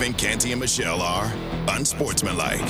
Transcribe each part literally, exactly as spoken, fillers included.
Kevin, Canty, and Michelle are unsportsmanlike.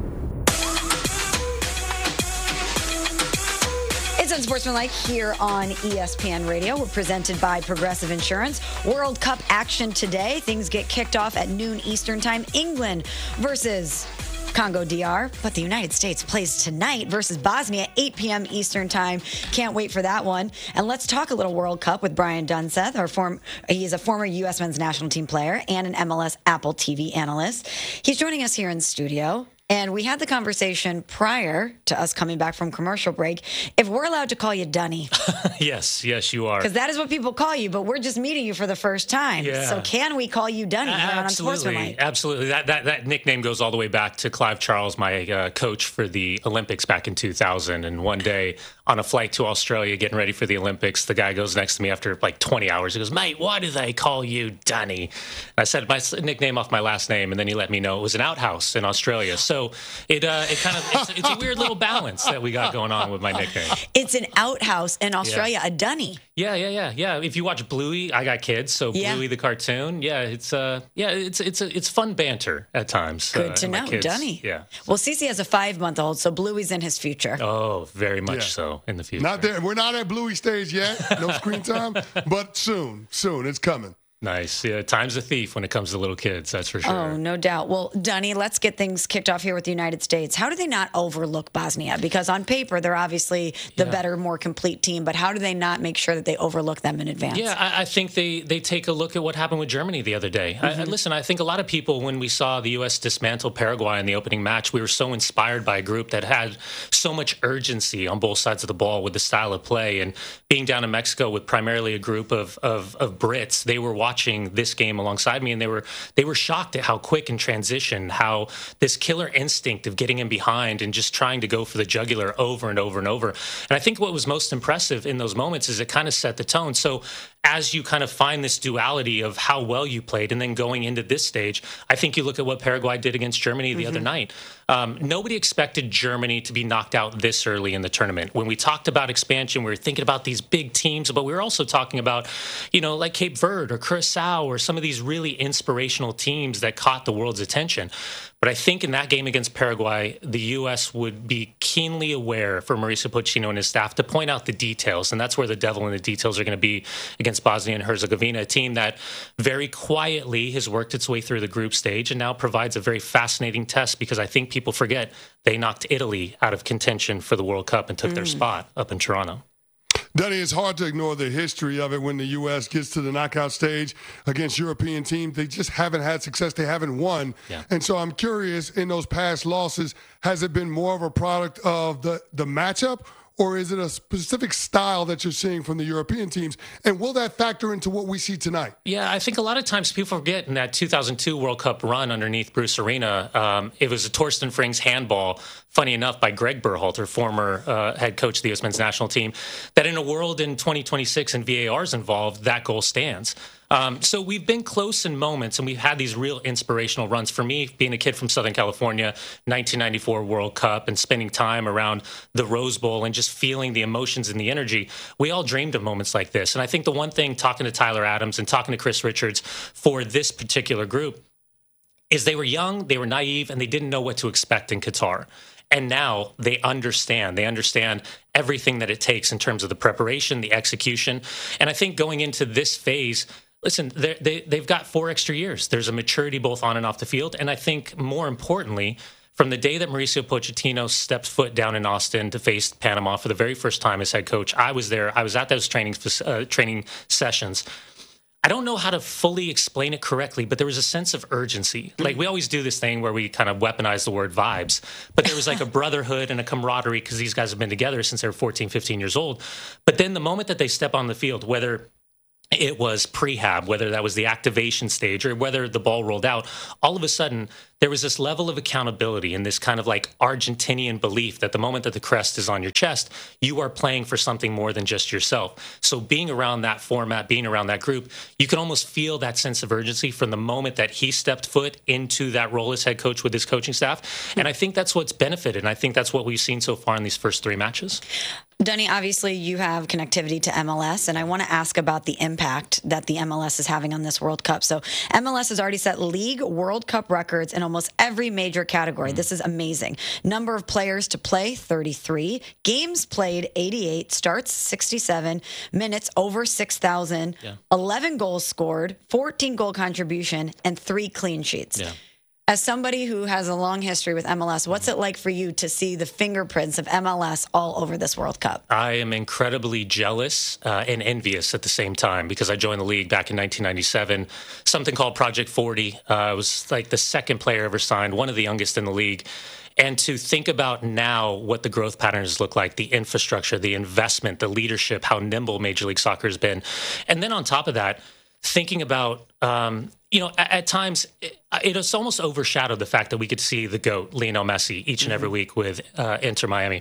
It's Unsportsmanlike here on E S P N Radio. We're presented by Progressive Insurance. World Cup action today. Things get kicked off at noon Eastern Time. England versus Congo D R, but the United States plays tonight versus Bosnia, eight p.m. Eastern Time. Can't wait for that one. And let's talk a little World Cup with Brian Dunseth. Our form, he is a former U S men's national team player and an M L S Apple T V analyst. He's joining us here in studio. And we had the conversation prior to us coming back from commercial break. If we're allowed to call you Dunny. Yes, yes, you are. Because that is what people call you, but we're just meeting you for the first time. Yeah. So can we call you Dunny here on Absolutely, absolutely. That, that that nickname goes all the way back to Clive Charles, my uh, coach for the Olympics back in two thousand. And one day on a flight to Australia, getting ready for the Olympics, the guy goes next to me after like twenty hours. He goes, "Mate, why do they call you Dunny?" I said my nickname off my last name, and then he let me know it was an outhouse in Australia. So So it uh, it kind of it's, it's a weird little balance that we got going on with my nickname. It's an outhouse in Australia, yeah. A dunny. Yeah, yeah, yeah, yeah. If you watch Bluey, I got kids, so yeah. Bluey the cartoon. Yeah, it's uh, yeah, it's it's a, it's fun banter at times. Good uh, to know, Dunny. Yeah. Well, Cece has a five-month-old, so Bluey's in his future. Oh, very much yeah. so in the future. Not there. We're not at Bluey stage yet. No screen time, but soon, soon it's coming. Nice. Yeah, time's a thief when it comes to little kids, that's for sure. Oh, no doubt. Well, Dunny, let's get things kicked off here with the United States. How do they not overlook Bosnia? Because on paper, they're obviously the yeah. better, more complete team, but how do they not make sure that they overlook them in advance? Yeah, I, I think they, they take a look at what happened with Germany the other day. Mm-hmm. I, I, listen, I think a lot of people, when we saw the U S dismantle Paraguay in the opening match, we were so inspired by a group that had so much urgency on both sides of the ball with the style of play. And being down in Mexico with primarily a group of, of, of Brits, they were watching this game alongside me, and they were they were shocked at how quick in transition, how this killer instinct of getting in behind and just trying to go for the jugular over and over and over. And I think what was most impressive in those moments is it kind of set the tone. So as you kind of find this duality of how well you played, and then going into this stage, I think you look at what Paraguay did against Germany the mm-hmm. other night. Um, nobody expected Germany to be knocked out this early in the tournament. When we talked about expansion, we were thinking about these big teams, but we were also talking about, you know, like Cape Verde or Curacao or some of these really inspirational teams that caught the world's attention. But I think in that game against Paraguay, the U S would be keenly aware for Mauricio Pochettino and his staff to point out the details. And that's where the devil in the details are going to be against Bosnia and Herzegovina, a team that very quietly has worked its way through the group stage and now provides a very fascinating test, because I think people forget they knocked Italy out of contention for the World Cup and took mm. their spot up in Toronto. Dunny, it's hard to ignore the history of it when the U S gets to the knockout stage against European teams. They just haven't had success. They haven't won. Yeah. And so I'm curious, in those past losses, has it been more of a product of the, the matchup, or is it a specific style that you're seeing from the European teams? And will that factor into what we see tonight? Yeah, I think a lot of times people forget in that two thousand two World Cup run underneath Bruce Arena, um, it was a Torsten Frings handball, funny enough, by Greg Berhalter, former uh, head coach of the U S men's national team, that in a world in twenty twenty-six and V A R is involved, that goal stands. Um, so we've been close in moments, and we've had these real inspirational runs. For me, being a kid from Southern California, nineteen ninety-four World Cup, and spending time around the Rose Bowl and just feeling the emotions and the energy, we all dreamed of moments like this. And I think the one thing, talking to Tyler Adams and talking to Chris Richards for this particular group, is they were young, they were naive, and they didn't know what to expect in Qatar. And now they understand. They understand everything that it takes in terms of the preparation, the execution. And I think going into this phase, listen, they, they've got four extra years. There's a maturity both on and off the field. And I think more importantly, from the day that Mauricio Pochettino stepped foot down in Austin to face Panama for the very first time as head coach, I was there. I was at those training, uh, training sessions. I don't know how to fully explain it correctly, but there was a sense of urgency. Like, we always do this thing where we kind of weaponize the word vibes, but there was like a brotherhood and a camaraderie because these guys have been together since they were fourteen, fifteen years old. But then the moment that they step on the field, whether it was prehab, whether that was the activation stage or whether the ball rolled out, all of a sudden there was this level of accountability and this kind of like Argentinian belief that the moment that the crest is on your chest, you are playing for something more than just yourself. So being around that format, being around that group, you can almost feel that sense of urgency from the moment that he stepped foot into that role as head coach with his coaching staff. And I think that's what's benefited. And I think that's what we've seen so far in these first three matches. Dunny, obviously you have connectivity to M L S, and I want to ask about the impact that the M L S is having on this World Cup. So M L S has already set league World Cup records in almost every major category. Mm. This is amazing. Number of players to play, thirty-three. Games played, eighty-eight. Starts, sixty-seven. Minutes, over six thousand. Yeah. eleven goals scored, fourteen goal contribution, and three clean sheets. Yeah. As somebody who has a long history with M L S, what's it like for you to see the fingerprints of M L S all over this World Cup? I am incredibly jealous uh, and envious at the same time because I joined the league back in nineteen ninety-seven, something called Project forty. Uh, I was like the second player ever signed, one of the youngest in the league. And to think about now what the growth patterns look like, the infrastructure, the investment, the leadership, how nimble Major League Soccer has been. And then on top of that, thinking about, um, you know, at, at times it, it has almost overshadowed the fact that we could see the GOAT, Lionel Messi, each and every week with uh, Inter Miami.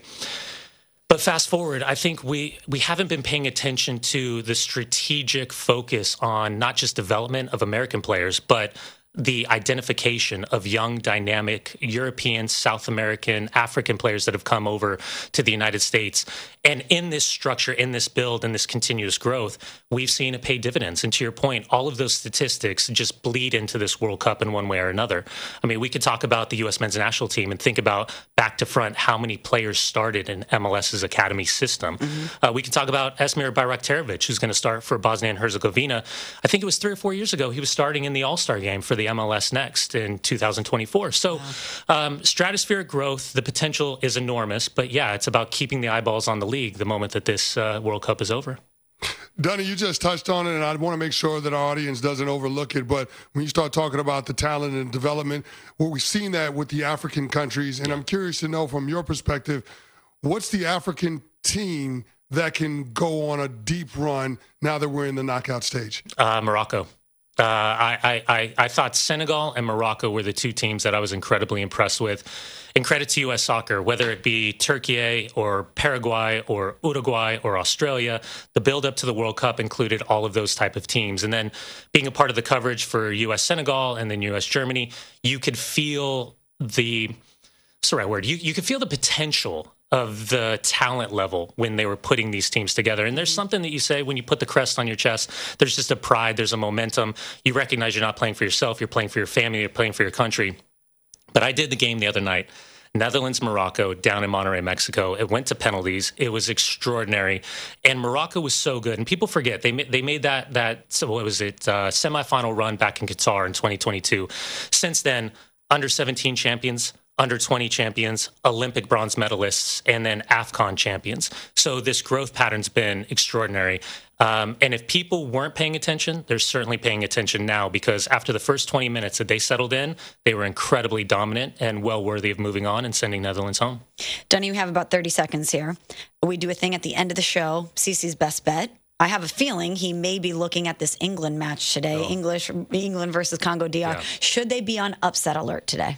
But fast forward, I think we, we haven't been paying attention to the strategic focus on not just development of American players, but the identification of young, dynamic European, South American, African players that have come over to the United States. And in this structure, in this build, in this continuous growth, we've seen it pay dividends. And to your point, all of those statistics just bleed into this World Cup in one way or another. I mean, we could talk about the U S men's national team and think about back to front how many players started in MLS's academy system. Mm-hmm. Uh, we can talk about Esmir Bayraktarovic, who's going to start for Bosnia and Herzegovina. I think it was three or four years ago, he was starting in the All-Star game for the M L S Next in two thousand twenty-four. So um, stratospheric growth, the potential is enormous. But yeah, it's about keeping the eyeballs on the league the moment that this uh, World Cup is over. Dunny, you just touched on it, and I want to make sure that our audience doesn't overlook it. But when you start talking about the talent and development, well, we've seen that with the African countries. And I'm curious to know from your perspective, what's the African team that can go on a deep run now that we're in the knockout stage? Uh, Morocco. Uh, I, I, I thought Senegal and Morocco were the two teams that I was incredibly impressed with. And credit to U S Soccer, whether it be Turkey or Paraguay or Uruguay or Australia, the build-up to the World Cup included all of those type of teams. And then being a part of the coverage for U S Senegal and then U S Germany, you could feel the, what's the right word? You, you could feel the potential of the talent level when they were putting these teams together. And there's something that you say when you put the crest on your chest, there's just a pride, there's a momentum. You recognize you're not playing for yourself, you're playing for your family, you're playing for your country. But I did the game the other night, Netherlands-Morocco down in Monterrey, Mexico. It went to penalties. It was extraordinary. And Morocco was so good. And people forget, they, they made that, that so what was it, uh, semifinal run back in Qatar in twenty twenty-two. Since then, under seventeen champions, under twenty champions, Olympic bronze medalists, and then AFCON champions. So this growth pattern's been extraordinary. Um, and if people weren't paying attention, they're certainly paying attention now because after the first twenty minutes that they settled in, they were incredibly dominant and well worthy of moving on and sending Netherlands home. Dunny, you have about thirty seconds here. We do a thing at the end of the show, Cece's best bet. I have a feeling he may be looking at this England match today, oh. English England versus Congo D R. Yeah. Should they be on upset alert today?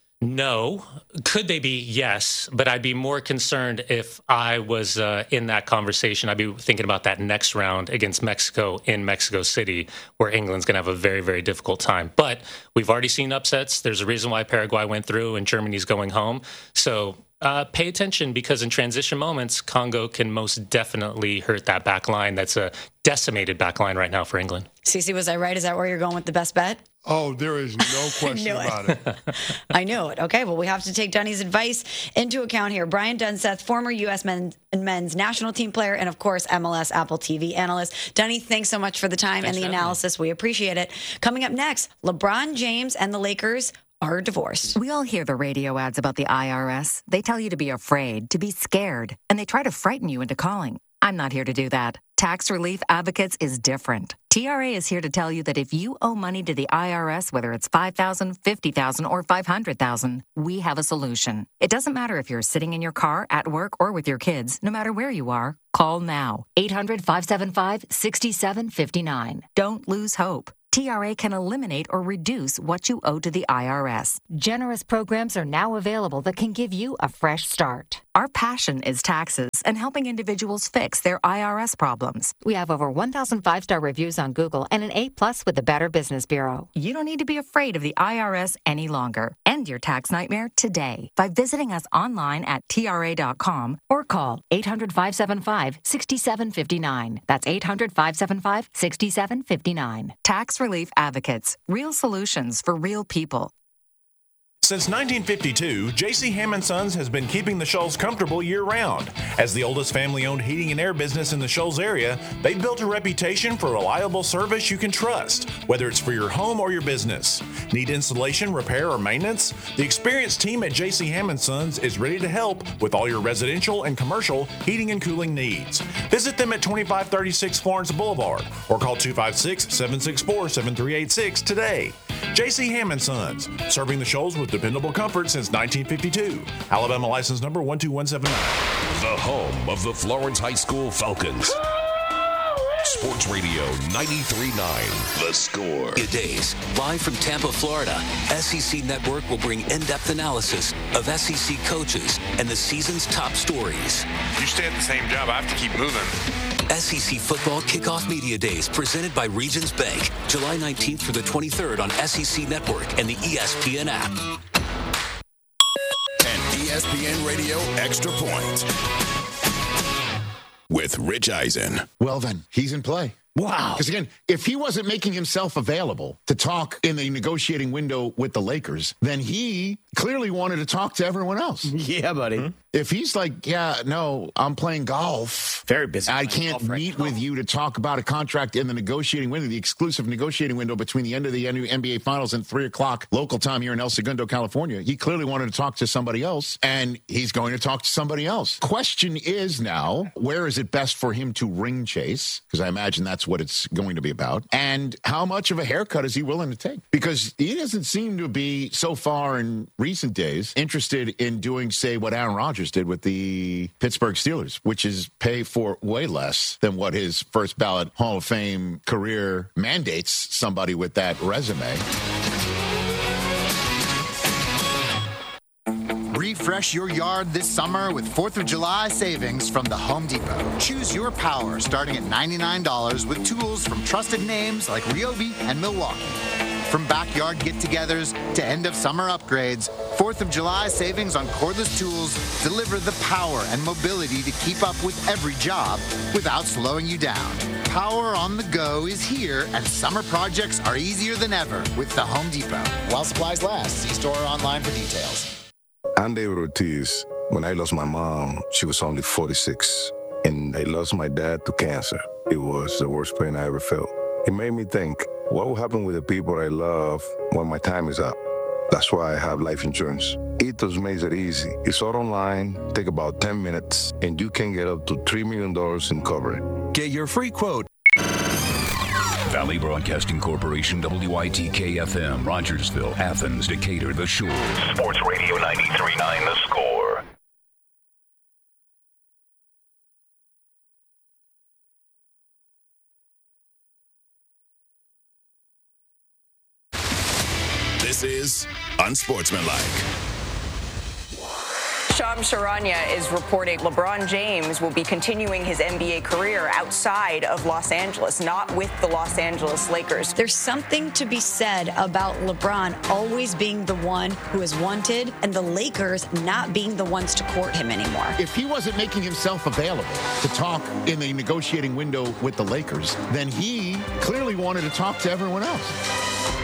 No. Could they be? Yes. But I'd be more concerned if I was uh, in that conversation. I'd be thinking about that next round against Mexico in Mexico City, where England's going to have a very, very difficult time. But we've already seen upsets. There's a reason why Paraguay went through and Germany's going home. So uh, pay attention because in transition moments, Congo can most definitely hurt that back line. That's a decimated back line right now for England. Cece, was I right? Is that where you're going with the best bet? Oh, there is no question about it. I knew it. Okay, well, we have to take Dunny's advice into account here. Brian Dunseth, former U S men's, men's national team player, and, of course, M L S Apple T V analyst. Dunny, thanks so much for the time thanks and the analysis. Me. We appreciate it. Coming up next, LeBron James and the Lakers are divorced. We all hear the radio ads about the I R S. They tell you to be afraid, to be scared, and they try to frighten you into calling. I'm not here to do that. Tax Relief Advocates is different. T R A is here to tell you that if you owe money to the I R S, whether it's five thousand dollars, fifty thousand dollars, or five hundred thousand dollars, we have a solution. It doesn't matter if you're sitting in your car, at work, or with your kids. No matter where you are, call now. eight hundred, five seven five, six seven five nine. Don't lose hope. T R A can eliminate or reduce what you owe to the I R S. Generous programs are now available that can give you a fresh start. Our passion is taxes and helping individuals fix their I R S problems. We have over one thousand five-star reviews on Google and an A-plus with the Better Business Bureau. You don't need to be afraid of the I R S any longer. End your tax nightmare today by visiting us online at T R A dot com or call eight hundred, five seven five, six seven five nine. That's eight hundred, five seven five, six seven five nine. Tax Relief Advocates. Real solutions for real people. Since nineteen fifty-two, J C Hammond Sons has been keeping the Shoals comfortable year-round. As the oldest family-owned heating and air business in the Shoals area, they've built a reputation for reliable service you can trust, whether it's for your home or your business. Need installation, repair, or maintenance? The experienced team at J C Hammond Sons is ready to help with all your residential and commercial heating and cooling needs. Visit them at twenty-five thirty-six Florence Boulevard or call two five six, seven six four, seven three eight six today. J C Hammond Sons, serving the Shoals with dependable comfort since nineteen fifty-two. Alabama license number one two one seven nine. The home of the Florence High School Falcons. Sports Radio ninety-three point nine. The Score. Good days. Live from Tampa, Florida, S E C Network will bring in-depth analysis of S E C coaches and the season's top stories. You stay at the same job, I have to keep moving. S E C Football Kickoff Media Days, presented by Regions Bank, July nineteenth through the twenty-third on S E C Network and the E S P N app. And E S P N Radio Extra Point with Rich Eisen. Well, then, he's in play. Wow. Because, again, if he wasn't making himself available to talk in the negotiating window with the Lakers, then he clearly wanted to talk to everyone else. Yeah, buddy. Mm-hmm. If he's like, yeah, no, I'm playing golf. Very busy. I can't meet right with you to talk about a contract in the negotiating window, the exclusive negotiating window between the end of the N B A Finals and three o'clock local time here in El Segundo, California. He clearly wanted to talk to somebody else, and he's going to talk to somebody else. Question is now, where is it best for him to ring chase? Because I imagine that's what it's going to be about. And how much of a haircut is he willing to take? Because he doesn't seem to be, so far in recent days, interested in doing, say, what Aaron Rodgers did with the Pittsburgh Steelers, which is pay for way less than what his first ballot Hall of Fame career mandates somebody with that resume. Refresh your yard this summer with fourth of July savings from the Home Depot. Choose your power starting at ninety-nine dollars with tools from trusted names like Ryobi and Milwaukee. From backyard get-togethers to end-of-summer upgrades, fourth of July savings on cordless tools deliver the power and mobility to keep up with every job without slowing you down. Power on the go is here, and summer projects are easier than ever with the Home Depot. While supplies last, see store or online for details. I'm David Ortiz. When I lost my mom, she was only forty-six, and I lost my dad to cancer. It was the worst pain I ever felt. It made me think, what will happen with the people I love when my time is up? That's why I have life insurance. Ethos makes it easy. It's all online, take about ten minutes, and you can get up to three million dollars in coverage. Get your free quote. Valley Broadcasting Corporation, W I T K F M, Rogersville, Athens, Decatur, The Shore. Sports Radio ninety-three point nine, The Score. This is Unsportsmanlike. Shams Charania is reporting LeBron James will be continuing his N B A career outside of Los Angeles, not with the Los Angeles Lakers. There's something to be said about LeBron always being the one who is wanted and the Lakers not being the ones to court him anymore. If he wasn't making himself available to talk in the negotiating window with the Lakers, then he clearly wanted to talk to everyone else.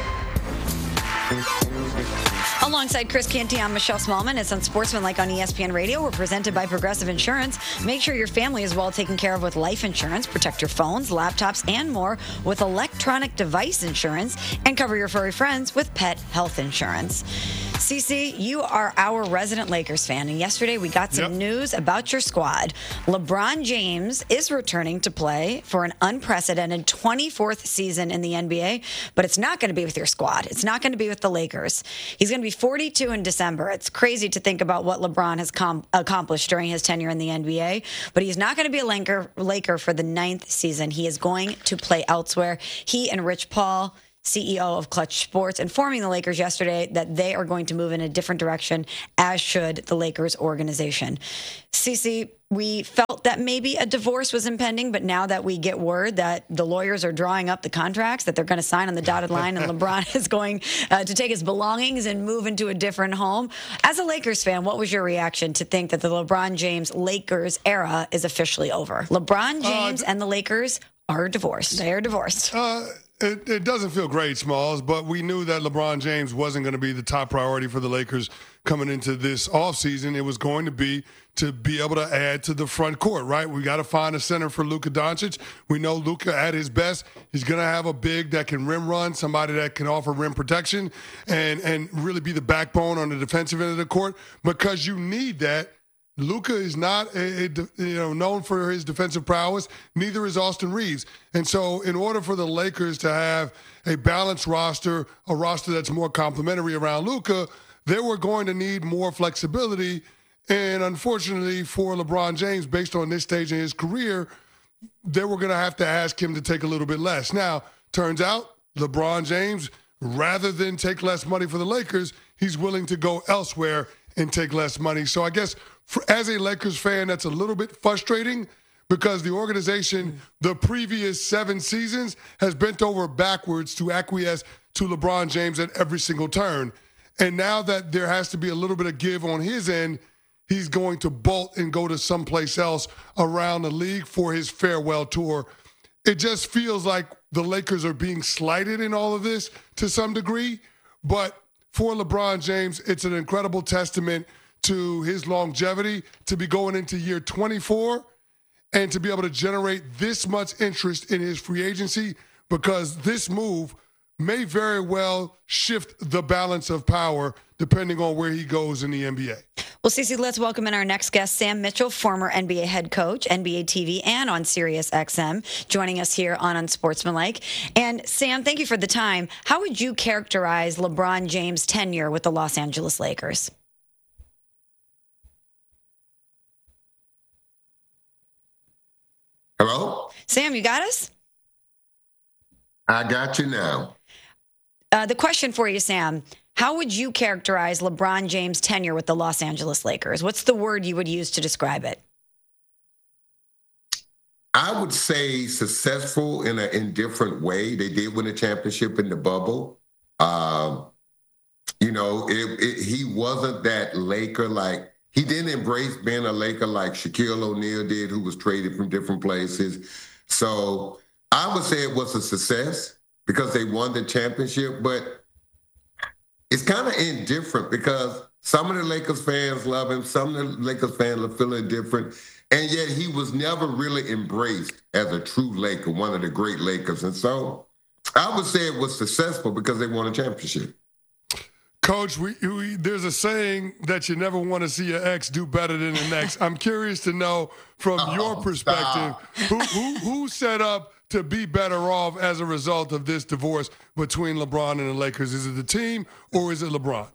Alongside Chris Canty, I'm Michelle Smallman. It's Unsportsmanlike on E S P N Radio. We're presented by Progressive Insurance. Make sure your family is well taken care of with life insurance. Protect your phones, laptops, and more with electronic device insurance. And cover your furry friends with pet health insurance. Cece, you are our resident Lakers fan, and yesterday we got some yep. news about your squad. LeBron James is returning to play for an unprecedented twenty-fourth season in the N B A, but it's not going to be with your squad. It's not going to be with the Lakers. He's going to be forty-two in December. It's crazy to think about what LeBron has com- accomplished during his tenure in the N B A, but he's not going to be a Laker, Laker for the ninth season. He is going to play elsewhere. He and Rich Paul C E O of Clutch Sports, informing the Lakers yesterday that they are going to move in a different direction, as should the Lakers organization. Cece, we felt that maybe a divorce was impending, but now that we get word that the lawyers are drawing up the contracts that they're going to sign on the dotted line and LeBron is going uh, to take his belongings and move into a different home. As a Lakers fan, what was your reaction to think that the LeBron James Lakers era is officially over? LeBron James uh, and the Lakers are divorced. They are divorced. Uh, it, it doesn't feel great, Smalls, but we knew that LeBron James wasn't going to be the top priority for the Lakers coming into this offseason. It was going to be to be able to add to the front court, right? We got to find a center for Luka Doncic. We know Luka at his best, he's going to have a big that can rim run, somebody that can offer rim protection and, and really be the backbone on the defensive end of the court, because you need that. Luka is not a, a, you know known for his defensive prowess. Neither is Austin Reeves. And so in order for the Lakers to have a balanced roster, a roster that's more complementary around Luka, they were going to need more flexibility. And unfortunately for LeBron James, based on this stage in his career, they were going to have to ask him to take a little bit less. Now, turns out LeBron James, rather than take less money for the Lakers, he's willing to go elsewhere and take less money. So I guess for, as a Lakers fan, that's a little bit frustrating because the organization, the previous seven seasons, has bent over backwards to acquiesce to LeBron James at every single turn. And now that there has to be a little bit of give on his end, he's going to bolt and go to someplace else around the league for his farewell tour. It just feels like the Lakers are being slighted in all of this to some degree. But for LeBron James, it's an incredible testament to his longevity to be going into year twenty-four and to be able to generate this much interest in his free agency, because this move may very well shift the balance of power depending on where he goes in the N B A. Well, Cece, let's welcome in our next guest, Sam Mitchell, former N B A head coach, N B A T V, and on Sirius X M, joining us here on Unsportsmanlike. And Sam, thank you for the time. How would you characterize LeBron James' tenure with the Los Angeles Lakers? Hello? Sam, you got us? I got you now. Uh, the question for you, Sam, how would you characterize LeBron James' tenure with the Los Angeles Lakers? What's the word you would use to describe it? I would say successful in an indifferent way. They did win a championship in the bubble. Um, you know, it, it, he wasn't that Laker like, he didn't embrace being a Laker like Shaquille O'Neal did, who was traded from different places. So I would say it was a success because they won the championship, but it's kind of indifferent because some of the Lakers fans love him, some of the Lakers fans are feeling different, and yet he was never really embraced as a true Laker, one of the great Lakers. And so I would say it was successful because they won a championship. Coach, we, we, there's a saying that you never want to see your ex do better than the next. I'm curious to know from oh, your perspective, who, who who set up to be better off as a result of this divorce between LeBron and the Lakers? Is it the team or is it LeBron?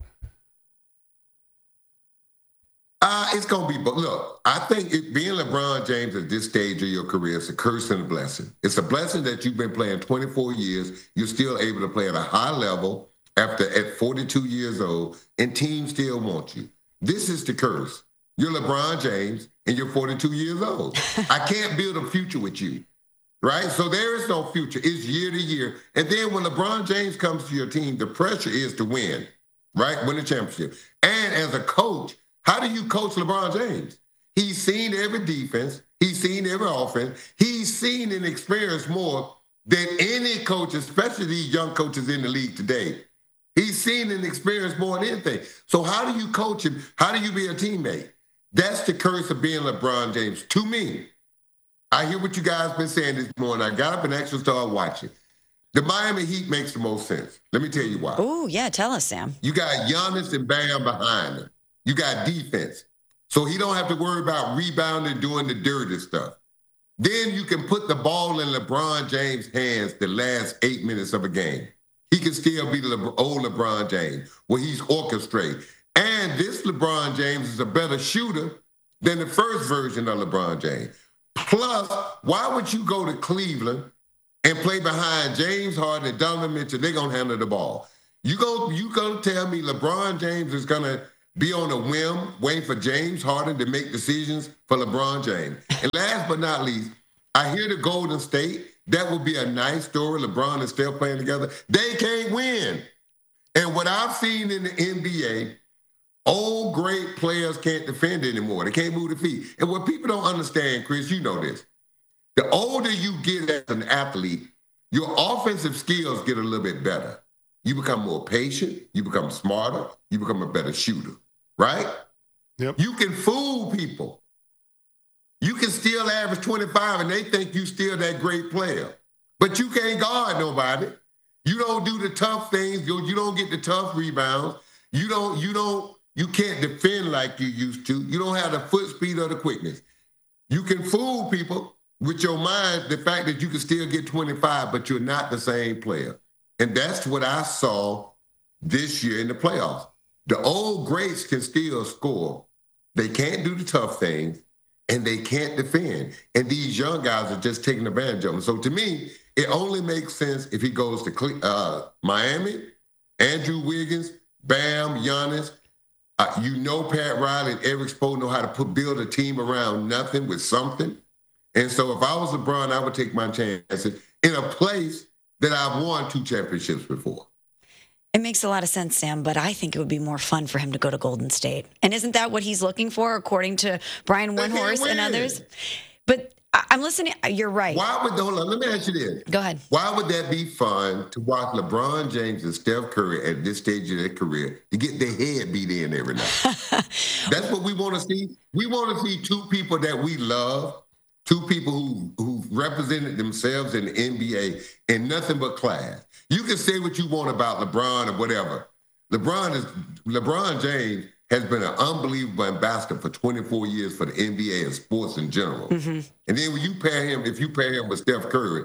Uh, it's going to be, but look, I think it, being LeBron James at this stage of your career is a curse and a blessing. It's a blessing that you've been playing twenty-four years. You're still able to play at a high level after at forty-two years old, and teams still want you. This is the curse. You're LeBron James, and you're forty-two years old. I can't build a future with you, right? So there is no future. It's year to year. And then when LeBron James comes to your team, the pressure is to win, right? Win a championship. And as a coach, how do you coach LeBron James? He's seen every defense. He's seen every offense. He's seen and experienced more than any coach, especially these young coaches in the league today. He's seen and experienced more than anything. So how do you coach him? How do you be a teammate? That's the curse of being LeBron James. To me, I hear what you guys been saying this morning. I got up and actually started watching. The Miami Heat makes the most sense. Let me tell you why. Oh, yeah, tell us, Sam. You got Giannis and Bam behind him. You got defense. So he don't have to worry about rebounding, doing the dirty stuff. Then you can put the ball in LeBron James' hands the last eight minutes of a game. He can still be the Le- old LeBron James, where he's orchestrated. And this LeBron James is a better shooter than the first version of LeBron James. Plus, why would you go to Cleveland and play behind James Harden and Donovan Mitchell, they're going to handle the ball. You go, you going to tell me LeBron James is going to be on a whim waiting for James Harden to make decisions for LeBron James? And last but not least, I hear the Golden State. That would be a nice story. LeBron is still playing together. They can't win. And what I've seen in the N B A, old great players can't defend anymore. They can't move the feet. And what people don't understand, Chris, you know this. The older you get as an athlete, your offensive skills get a little bit better. You become more patient. You become smarter. You become a better shooter, right? Yep. You can fool people. You can still average twenty-five, and they think you still that great player. But you can't guard nobody. You don't do the tough things. You you don't get the tough rebounds. You don't, you don't, you can't defend like you used to. You don't have the foot speed or the quickness. You can fool people with your mind, the fact that you can still get twenty-five, but you're not the same player. And that's what I saw this year in the playoffs. The old greats can still score. They can't do the tough things, and they can't defend. And these young guys are just taking advantage of them. So to me, it only makes sense if he goes to uh, Miami, Andrew Wiggins, Bam, Giannis. Uh, you know Pat Riley and Eric Spoelstra know how to put build a team around nothing with something. And so if I was LeBron, I would take my chances in a place that I've won two championships before. It makes a lot of sense, Sam, but I think it would be more fun for him to go to Golden State. And isn't that what he's looking for, according to Brian Windhorst and others? But I'm listening. You're right. Why would, hold on, let me ask you this. Go ahead. Why would that be fun to watch LeBron James and Steph Curry at this stage of their career to get their head beat in every night? That's what we want to see. We want to see two people that we love, two people who who represented themselves in the N B A in nothing but class. You can say what you want about LeBron or whatever. LeBron is LeBron James has been an unbelievable ambassador for twenty-four years for the N B A and sports in general. Mm-hmm. And then when you pair him, if you pair him with Steph Curry,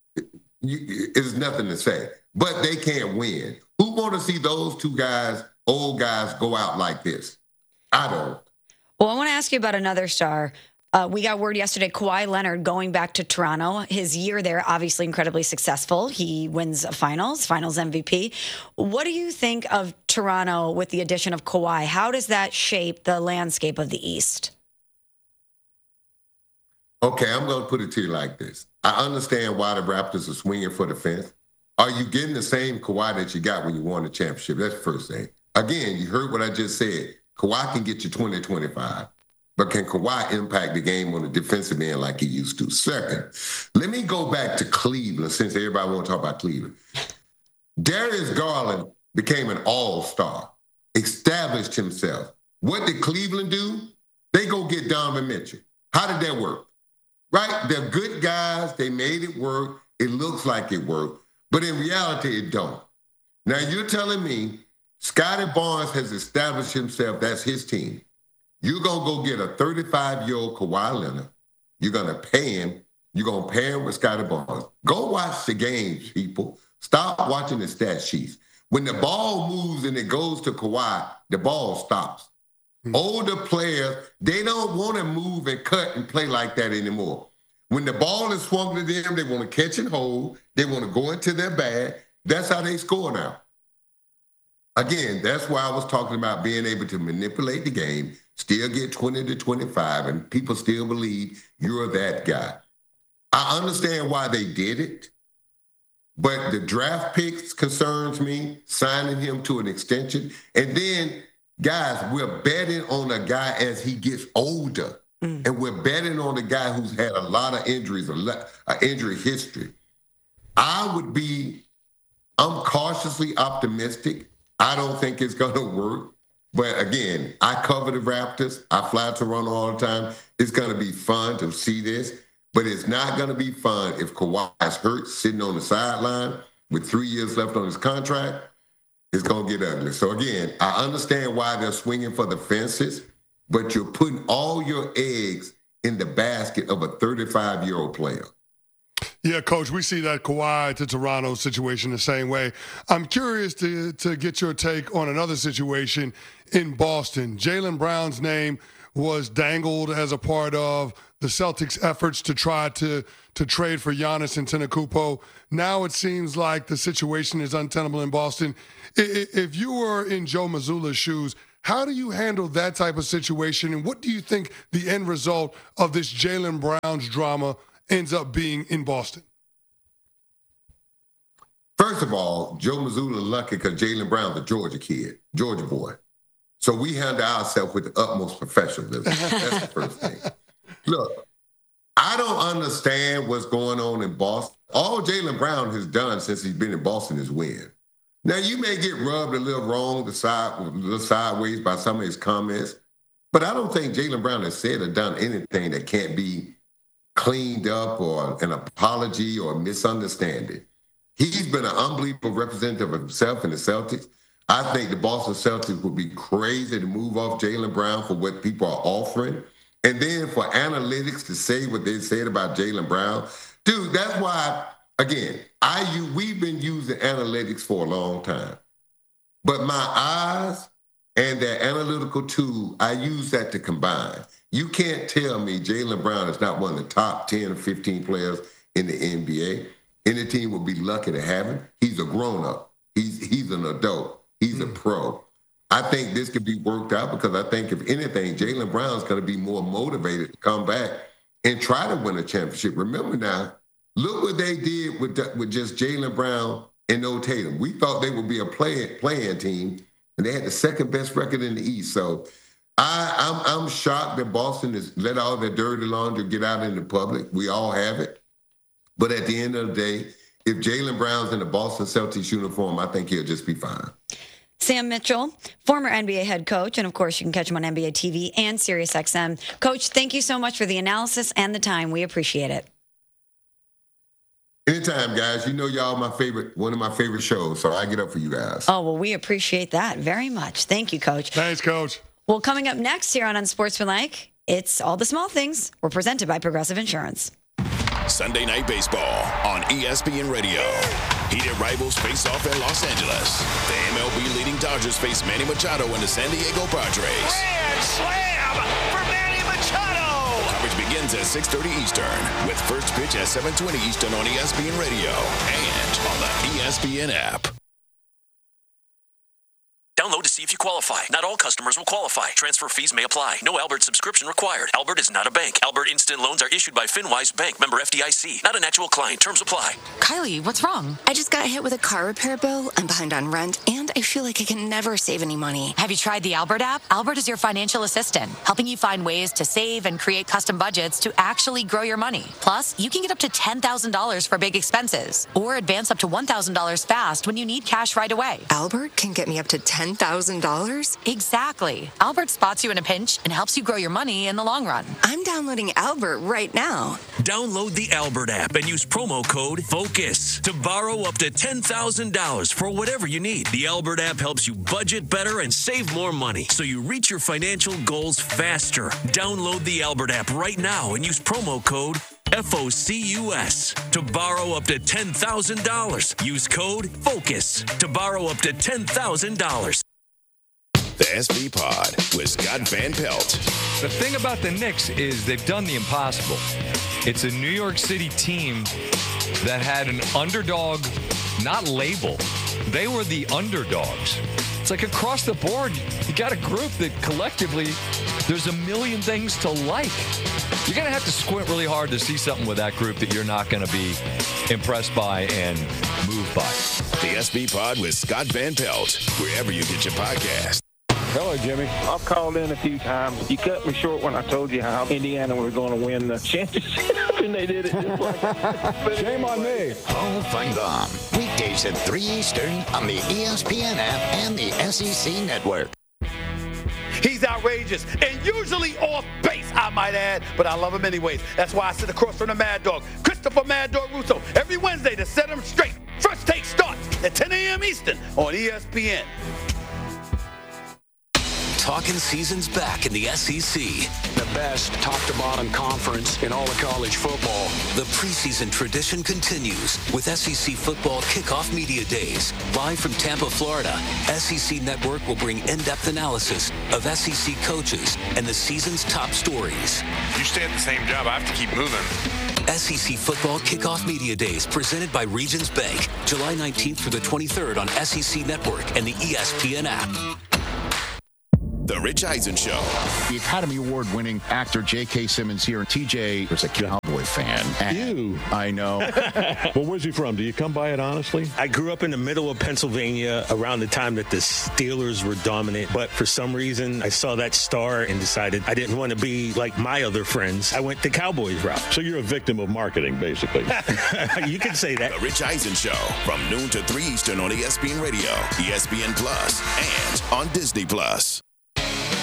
you, it's nothing to say. But they can't win. Who want to see those two guys, old guys, go out like this? I don't. Well, I want to ask you about another star. Uh, we got word yesterday, Kawhi Leonard going back to Toronto. His year there, obviously incredibly successful. He wins a finals, finals M V P. What do you think of Toronto with the addition of Kawhi? How does that shape the landscape of the East? Okay, I'm going to put it to you like this. I understand why the Raptors are swinging for the fence. Are you getting the same Kawhi that you got when you won the championship? That's the first thing. Again, you heard what I just said. Kawhi can get you twenty, twenty-five. But can Kawhi impact the game on the defensive end like he used to? Second, let me go back to Cleveland, since everybody wants to talk about Cleveland. Darius Garland became an all-star, established himself. What did Cleveland do? They go get Donovan Mitchell. How did that work? Right? They're good guys. They made it work. It looks like it worked. But in reality, it don't. Now, you're telling me Scottie Barnes has established himself. That's his team. You're going to go get a thirty-five-year-old Kawhi Leonard. You're going to pay him. You're going to pair him with Scottie Barnes. Go watch the games, people. Stop watching the stat sheets. When the ball moves and it goes to Kawhi, the ball stops. Mm-hmm. Older players, they don't want to move and cut and play like that anymore. When the ball is swung to them, they want to catch and hold. They want to go into their bag. That's how they score now. Again, that's why I was talking about being able to manipulate the game, still get twenty to twenty-five, and people still believe you're that guy. I understand why they did it, but the draft picks concerns me, signing him to an extension. And then, guys, we're betting on a guy as he gets older, mm. and we're betting on a guy who's had a lot of injuries, a lot, an injury history. I would be, I'm cautiously optimistic. I don't think it's going to work. But again, I cover the Raptors. I fly to Toronto all the time. It's going to be fun to see this. But it's not going to be fun if Kawhi's hurt, sitting on the sideline with three years left on his contract. It's going to get ugly. So again, I understand why they're swinging for the fences, but you're putting all your eggs in the basket of a thirty-five-year-old player. Yeah, Coach, we see that Kawhi to Toronto situation the same way. I'm curious to, to get your take on another situation in Boston. Jaylen Brown's name was dangled as a part of the Celtics' efforts to try to to trade for Giannis Antetokounmpo. Now it seems like the situation is untenable in Boston. If you were in Joe Mazzulla's shoes, how do you handle that type of situation, and what do you think the end result of this Jaylen Brown's drama ends up being in Boston? First of all, Joe Mazzulla lucky because Jaylen Brown's a Georgia kid, Georgia boy. So we handle ourselves with the utmost professionalism. That's the first thing. Look, I don't understand what's going on in Boston. All Jaylen Brown has done since he's been in Boston is win. Now, you may get rubbed a little wrong, the side, a little sideways by some of his comments, but I don't think Jaylen Brown has said or done anything that can't be cleaned up or an apology or misunderstanding. He's been an unbelievable representative of himself and the Celtics. I think the Boston Celtics would be crazy to move off Jaylen Brown for what people are offering. And then for analytics to say what they said about Jaylen Brown, dude, that's why, again, I we've been using analytics for a long time. But my eyes and that analytical tool, I use that to combine. You can't tell me Jaylen Brown is not one of the top ten or fifteen players in the N B A. Any team would be lucky to have him. He's a grown-up. He's he's an adult. He's mm. a pro. I think this could be worked out because I think, if anything, Jaylen Brown's going to be more motivated to come back and try to win a championship. Remember now, look what they did with with just Jaylen Brown and no Tatum. We thought they would be a play, playing team, and they had the second best record in the East. So I, I'm I'm shocked that Boston has let all their dirty laundry get out in the public. We all have it. But at the end of the day, if Jaylen Brown's in the Boston Celtics uniform, I think he'll just be fine. Sam Mitchell, former N B A head coach, and of course you can catch him on N B A T V and SiriusXM. Coach, thank you so much for the analysis and the time. We appreciate it. Anytime, guys. You know y'all my favorite, one of my favorite shows, so I get up for you guys. Oh, well, we appreciate that very much. Thank you, Coach. Thanks, Coach. Well, coming up next here on Unsportsmanlike, it's All the Small Things. We're presented by Progressive Insurance. Sunday Night Baseball on E S P N Radio. Heated rivals face off in Los Angeles. The M L B leading Dodgers face Manny Machado and the San Diego Padres. Grand slam for Manny Machado! Coverage begins at six thirty Eastern with first pitch at seven twenty Eastern on E S P N Radio and on the E S P N app. Download to see if you qualify. Not all customers will qualify. Transfer fees may apply. No Albert subscription required. Albert is not a bank. Albert Instant Loans are issued by FinWise Bank, member F D I C. Not an actual client. Terms apply. Kylie, what's wrong? I just got hit with a car repair bill. I'm behind on rent, and I feel like I can never save any money. Have you tried the Albert app? Albert is your financial assistant, helping you find ways to save and create custom budgets to actually grow your money. Plus, you can get up to ten thousand dollars for big expenses, or advance up to one thousand dollars fast when you need cash right away. Albert can get me up to ten thousand dollars? Exactly. Albert spots you in a pinch and helps you grow your money in the long run. I'm downloading Albert right now. Download the Albert app and use promo code FOCUS to borrow up to ten thousand dollars for whatever you need. The Albert app helps you budget better and save more money so you reach your financial goals faster. Download the Albert app right now and use promo code F O C U S to borrow up to ten thousand dollars. Use code FOCUS to borrow up to ten thousand dollars. The S V Pod with Scott Van Pelt. The thing about the Knicks is they've done the impossible. It's a New York City team that had an underdog, not label. They were the underdogs. It's like across the board, you got a group that collectively, there's a million things to like. You're going to have to squint really hard to see something with that group that you're not going to be impressed by and moved by. The S V Pod with Scott Van Pelt, wherever you get your podcast. Hello, Jimmy. I've called in a few times. You cut me short when I told you how Indiana was going to win the championship, and they did it just like that. Shame on me. Paul Finebaum. Weekdays at three Eastern on the E S P N app and the S E C Network. He's outrageous and usually off base, I might add, but I love him anyways. That's why I sit across from the Mad Dog, Christopher Mad Dog Russo, every Wednesday to set him straight. First Take starts at ten a.m. Eastern on E S P N. talking season's back in the S E C. The best top-to-bottom conference in all of college football. The preseason tradition continues with S E C Football Kickoff Media Days. Live from Tampa, Florida, S E C Network will bring in-depth analysis of S E C coaches and the season's top stories. You stay at the same job, I have to keep moving. S E C Football Kickoff Media Days presented by Regions Bank, July nineteenth through the twenty-third on S E C Network and the E S P N app. The Rich Eisen Show. The Academy Award-winning actor J K. Simmons here. T J is a Cowboy fan. You. I know. Well, where's he from? Do you come by it honestly? I grew up in the middle of Pennsylvania around the time that the Steelers were dominant, but for some reason I saw that star and decided I didn't want to be like my other friends. I went the Cowboys route. So you're a victim of marketing, basically. You can say that. The Rich Eisen Show from noon to three Eastern on E S P N Radio, E S P N Plus, and on Disney Plus.